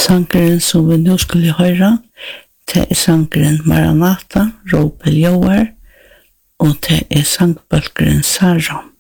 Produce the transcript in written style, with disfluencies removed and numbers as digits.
Sangren som vi nu skulle höra, det är sangren Maranatha, Ropel Joar, och det är sangbölkeren Sara.